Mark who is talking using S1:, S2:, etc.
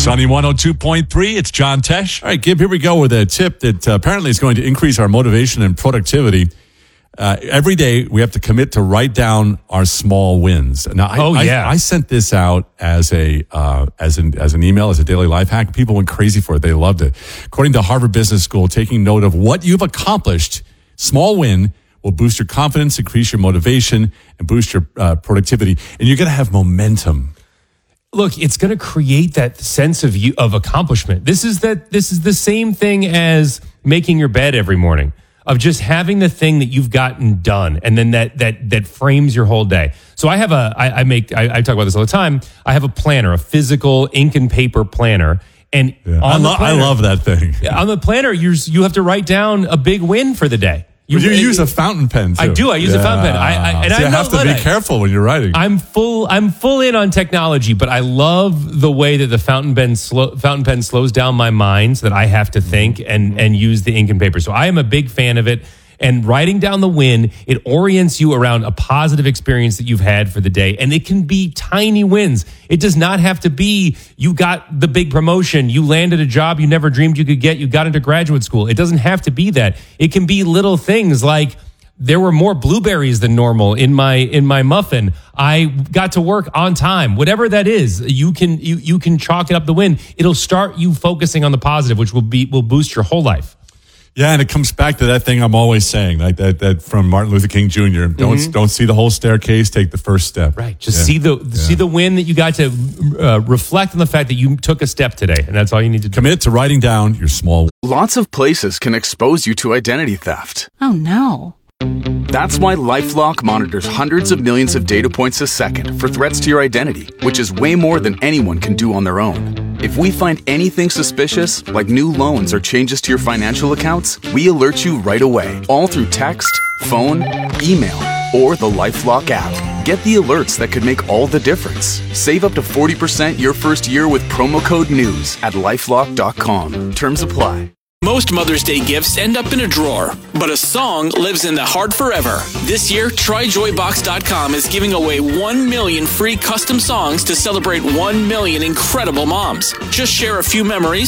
S1: Sunny 102.3, it's John Tesh.
S2: All right, Gib, here we go with a tip that apparently is going to increase our motivation and productivity. Every day we have to commit to write down our small wins. Now, I sent this out as an email, as a daily life hack. People went crazy for it. They loved it. According to Harvard Business School, taking note of what you've accomplished, small win, will boost your confidence, increase your motivation, and boost your productivity. And you're going to have momentum.
S3: Look, it's going to create that sense of accomplishment. This is the same thing as making your bed every morning, of just having the thing that you've gotten done, and then that frames your whole day. So I have I talk about this all the time. I have a planner, a physical ink and paper planner. And I
S2: love that thing.
S3: On the planner, you have to write down a big win for the day.
S2: You use a fountain pen too.
S3: I do. I use a fountain pen. I
S2: have to be careful when you're writing.
S3: I'm full in on technology, but I love the way that the fountain pen slows down my mind, so that I have to think and use the ink and paper. So I am a big fan of it. And writing down the win, it orients you around a positive experience that you've had for the day. And it can be tiny wins. It does not have to be you got the big promotion, you landed a job you never dreamed you could get, you got into graduate school. It doesn't have to be that. It can be little things like there were more blueberries than normal in my muffin. I got to work on time. Whatever that is, you can chalk it up the win. It'll start you focusing on the positive, which will boost your whole life.
S2: Yeah, and it comes back to that thing I'm always saying, like that from Martin Luther King Jr. Don't see the whole staircase, take the first step.
S3: Right. Just see the win that you got to reflect on the fact that you took a step today, and that's all you need to do.
S2: Commit to writing down your small.
S4: Lots of places can expose you to identity theft.
S5: Oh no.
S4: That's why LifeLock monitors hundreds of millions of data points a second for threats to your identity, which is way more than anyone can do on their own. If we find anything suspicious, like new loans or changes to your financial accounts, we alert you right away, all through text, phone, email, or the LifeLock app. Get the alerts that could make all the difference. Save up to 40% your first year with promo code NEWS at LifeLock.com. Terms apply.
S6: Most Mother's Day gifts end up in a drawer, but a song lives in the heart forever. This year, TryJoyBox.com is giving away 1 million free custom songs to celebrate 1 million incredible moms. Just share a few memories,